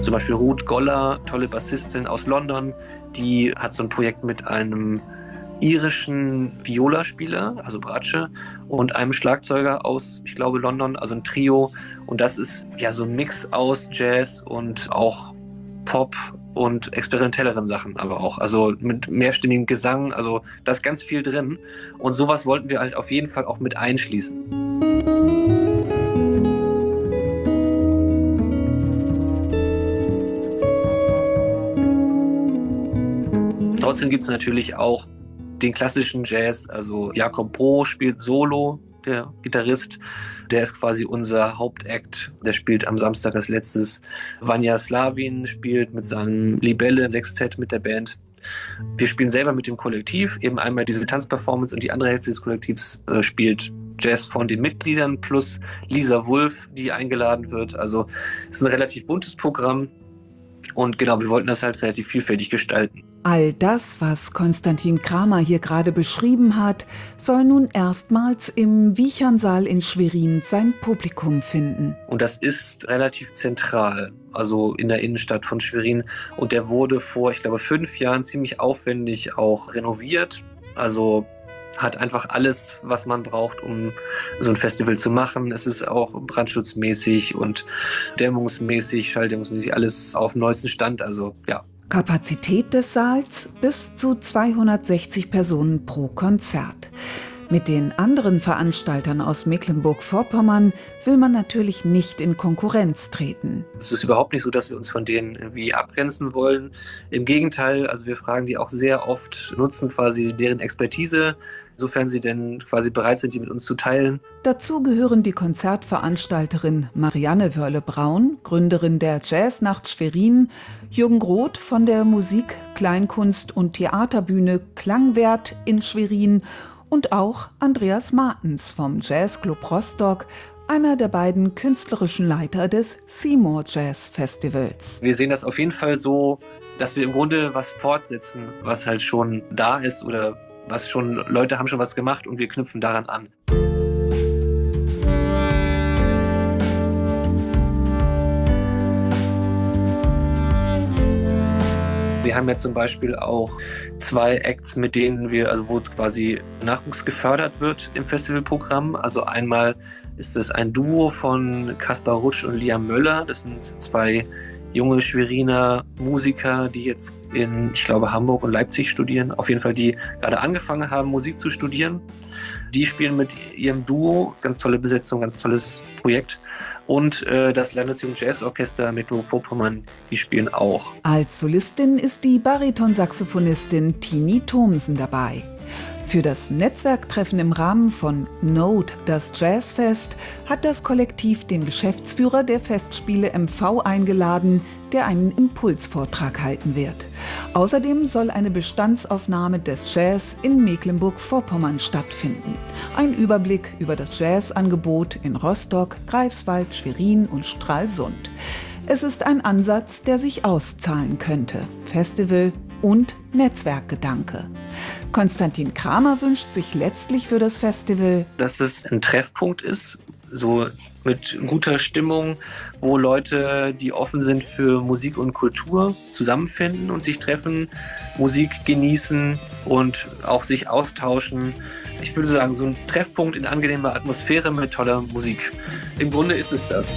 Zum Beispiel Ruth Goller, tolle Bassistin aus London, die hat so ein Projekt mit einem irischen Viola-Spieler, also Bratsche, und einem Schlagzeuger aus, ich glaube, London, also ein Trio. Und das ist ja so ein Mix aus Jazz und auch Pop und experimentelleren Sachen aber auch. Also mit mehrstimmigem Gesang, also da ist ganz viel drin. Und sowas wollten wir halt auf jeden Fall auch mit einschließen. Trotzdem gibt es natürlich auch den klassischen Jazz, also Jakob Broh spielt Solo, der Gitarrist, der ist quasi unser Hauptakt, der spielt am Samstag als letztes. Vanja Slavin spielt mit seinem Libelle-Sextett mit der Band. Wir spielen selber mit dem Kollektiv, eben einmal diese Tanzperformance und die andere Hälfte des Kollektivs spielt Jazz von den Mitgliedern plus Lisa Wulff, die eingeladen wird. Also es ist ein relativ buntes Programm und genau, wir wollten das halt relativ vielfältig gestalten. All das, was Konstantin Kramer hier gerade beschrieben hat, soll nun erstmals im Wiechernsaal in Schwerin sein Publikum finden. Und das ist relativ zentral, also in der Innenstadt von Schwerin. Und der wurde vor, ich glaube, 5 Jahren ziemlich aufwendig auch renoviert. Also hat einfach alles, was man braucht, um so ein Festival zu machen. Es ist auch brandschutzmäßig und dämmungsmäßig, schalldämmungsmäßig alles auf dem neuesten Stand. Also ja. Kapazität des Saals bis zu 260 Personen pro Konzert. Mit den anderen Veranstaltern aus Mecklenburg-Vorpommern will man natürlich nicht in Konkurrenz treten. Es ist überhaupt nicht so, dass wir uns von denen irgendwie abgrenzen wollen. Im Gegenteil, also wir fragen die auch sehr oft, nutzen quasi deren Expertise, sofern sie denn quasi bereit sind, die mit uns zu teilen. Dazu gehören die Konzertveranstalterin Marianne Wörle-Braun, Gründerin der Jazznacht Schwerin, Jürgen Groth von der Musik-, Kleinkunst- und Theaterbühne Klangwert in Schwerin und auch Andreas Martens vom Jazzclub Rostock, einer der beiden künstlerischen Leiter des Seymour Jazz Festivals. Wir sehen das auf jeden Fall so, dass wir im Grunde was fortsetzen, was halt schon da ist oder was schon, Leute haben schon was gemacht und wir knüpfen daran an. Wir haben jetzt zum Beispiel auch 2 Acts, mit denen wir, also wo quasi Nachwuchs gefördert wird im Festivalprogramm. Also einmal ist es ein Duo von Kaspar Rutsch und Liam Möller. Das sind 2 junge Schweriner Musiker, die jetzt in, ich glaube, Hamburg und Leipzig studieren. Auf jeden Fall, die gerade angefangen haben, Musik zu studieren. Die spielen mit ihrem Duo, ganz tolle Besetzung, ganz tolles Projekt. Und das Landesjugendjazzorchester Mecklenburg-Vorpommern, die spielen auch. Als Solistin ist die Baritonsaxophonistin Tini Thomsen dabei. Für das Netzwerktreffen im Rahmen von Note, das Jazzfest, hat das Kollektiv den Geschäftsführer der Festspiele MV eingeladen, der einen Impulsvortrag halten wird. Außerdem soll eine Bestandsaufnahme des Jazz in Mecklenburg-Vorpommern stattfinden. Ein Überblick über das Jazzangebot in Rostock, Greifswald, Schwerin und Stralsund. Es ist ein Ansatz, der sich auszahlen könnte. Festival und Netzwerkgedanke. Konstantin Kramer wünscht sich letztlich für das Festival, dass es ein Treffpunkt ist, so mit guter Stimmung, wo Leute, die offen sind für Musik und Kultur, zusammenfinden und sich treffen, Musik genießen und auch sich austauschen. Ich würde sagen, so ein Treffpunkt in angenehmer Atmosphäre mit toller Musik. Im Grunde ist es das.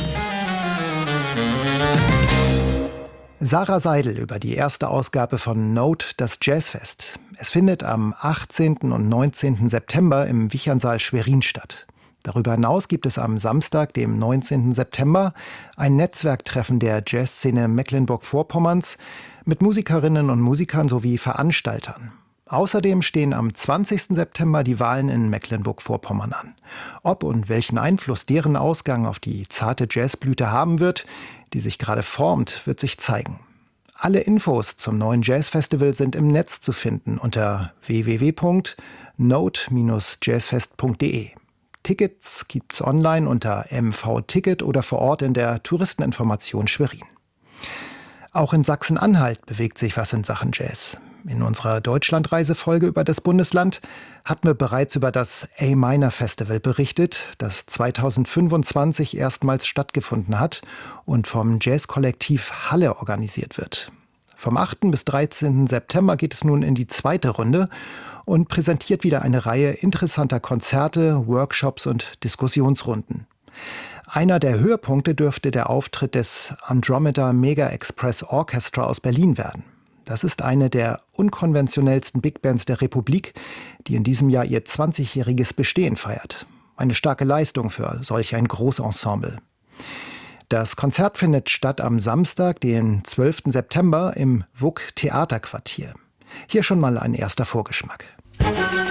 Sarah Seidel über die erste Ausgabe von Note, das Jazzfest. Es findet am 18. und 19. September im Wiechernsaal Schwerin statt. Darüber hinaus gibt es am Samstag, dem 19. September, ein Netzwerktreffen der Jazzszene Mecklenburg-Vorpommerns mit Musikerinnen und Musikern sowie Veranstaltern. Außerdem stehen am 20. September die Wahlen in Mecklenburg-Vorpommern an. Ob und welchen Einfluss deren Ausgang auf die zarte Jazzblüte haben wird, die sich gerade formt, wird sich zeigen. Alle Infos zum neuen Jazzfestival sind im Netz zu finden unter www.note-jazzfest.de. Tickets gibt's online unter MV-Ticket oder vor Ort in der Touristeninformation Schwerin. Auch in Sachsen-Anhalt bewegt sich was in Sachen Jazz. In unserer Deutschlandreisefolge über das Bundesland hatten wir bereits über das A-Minor Festival berichtet, das 2025 erstmals stattgefunden hat und vom Jazzkollektiv Halle organisiert wird. Vom 8. bis 13. September geht es nun in die zweite Runde und präsentiert wieder eine Reihe interessanter Konzerte, Workshops und Diskussionsrunden. Einer der Höhepunkte dürfte der Auftritt des Andromeda Mega Express Orchestra aus Berlin werden. Das ist eine der unkonventionellsten Big Bands der Republik, die in diesem Jahr ihr 20-jähriges Bestehen feiert. Eine starke Leistung für solch ein Großensemble. Das Konzert findet statt am Samstag, den 12. September im WUK Theaterquartier. Hier schon mal ein erster Vorgeschmack.